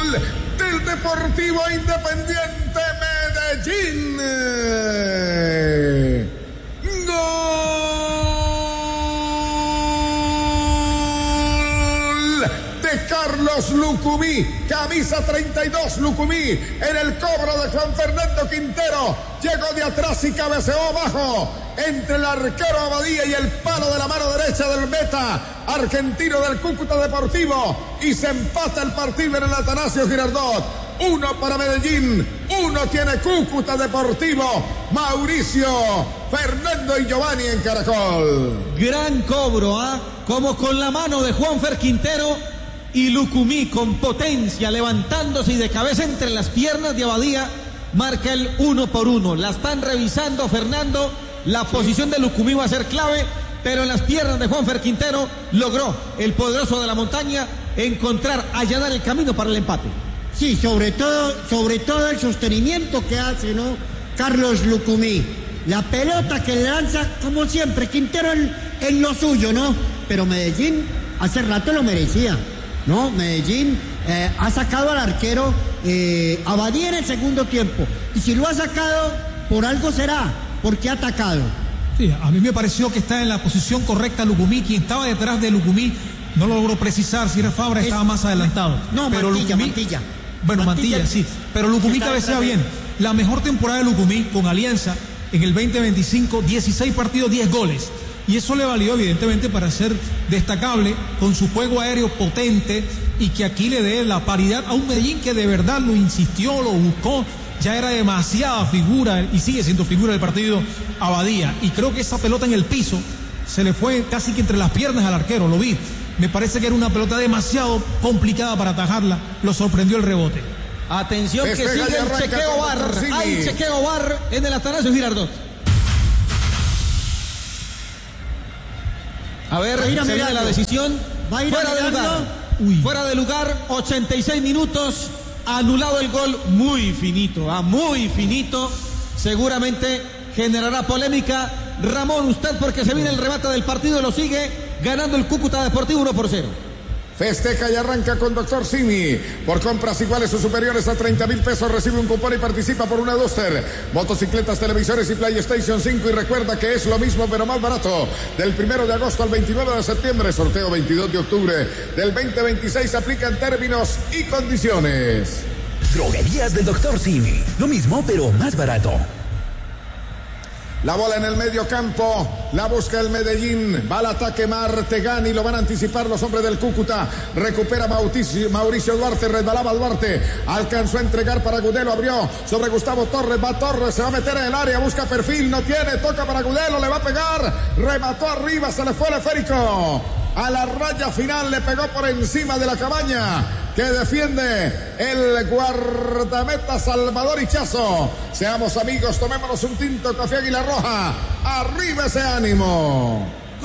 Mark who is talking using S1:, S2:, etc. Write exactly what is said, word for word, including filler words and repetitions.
S1: del Deportivo Independiente Medellín. Gol de Carlos Lucumí, camisa treinta y dos Lucumí, en el cobro de Juan Fernando Quintero, llegó de atrás y cabeceó abajo, entre el arquero Abadía y el palo de la mano derecha del meta argentino del Cúcuta Deportivo, y se empata el partido en el Atanasio Girardot. Uno para Medellín, uno tiene Cúcuta Deportivo. Mauricio, Fernando y Giovanni en Caracol.
S2: Gran cobro, ¿ah? ¿eh? Como con la mano de Juanfer Quintero, y Lucumí con potencia, levantándose y de cabeza entre las piernas de Abadía, marca el uno por uno. La están revisando, Fernando. La posición de Lucumí va a ser clave, pero en las piernas de Juanfer Quintero logró el poderoso de la montaña encontrar, allanar el camino para el empate.
S3: Sí, sobre todo, sobre todo el sostenimiento que hace, ¿no? Carlos Lucumí. La pelota que le lanza, como siempre, Quintero en, en lo suyo, ¿no? Pero Medellín hace rato lo merecía, ¿no? Medellín eh, ha sacado al arquero eh, Abadía en el segundo tiempo. Y si lo ha sacado, por algo será, porque ha atacado.
S4: Sí, a mí me pareció que está en la posición correcta Lucumí. Quien estaba detrás de Lucumí no logró precisar si era Fabra, es, estaba más adelantado.
S3: No,
S4: pero
S3: Mantilla,
S4: Lucumí,
S3: Mantilla.
S4: Bueno, Mantilla, Mantilla sí, pero Lucumí cabecea bien. La mejor temporada de Lucumí con Alianza en el veinte veinticinco, dieciséis partidos, diez goles. Y eso le valió evidentemente para ser destacable con su juego aéreo potente, y que aquí le dé la paridad a un Medellín que de verdad lo insistió, lo buscó. Ya era demasiada figura y sigue siendo figura del partido Abadía. Y creo que esa pelota en el piso se le fue casi que entre las piernas al arquero, lo vi. Me parece que era una pelota demasiado complicada para atajarla. Lo sorprendió el rebote.
S2: Atención que sigue el chequeo V A R. Hay chequeo V A R en el Atanasio Girardot. A ver, se viene la decisión. Fuera de lugar. Uy. Fuera de lugar, ochenta y seis minutos. Anulado el gol, muy finito, ah, muy finito. Seguramente generará polémica. Ramón, usted, porque se viene el remate del partido, lo sigue ganando el Cúcuta Deportivo uno por cero.
S1: Festeja y arranca con Doctor Simi. Por compras iguales o superiores a treinta mil pesos recibe un cupón y participa por una Duster, motocicletas, televisores y PlayStation cinco. Y recuerda que es lo mismo pero más barato. Del primero de agosto al veintinueve de septiembre, sorteo veintidós de octubre del veinte veintiséis. Aplican términos y condiciones.
S5: Droguerías del Doctor Simi. Lo mismo pero más barato.
S1: La bola en el medio campo, la busca el Medellín, va al ataque Martegani, lo van a anticipar los hombres del Cúcuta. Recupera Mauricio, Mauricio Duarte, resbalaba Duarte, alcanzó a entregar para Agudelo, abrió sobre Gustavo Torres, va Torres, se va a meter en el área, busca perfil, no tiene, toca para Agudelo, le va a pegar, remató arriba, se le fue el esférico. A la raya final le pegó por encima de la cabaña que defiende el guardameta Salvador Hichazo. Seamos amigos, tomémonos un tinto, café Águila Roja. Arriba ese ánimo.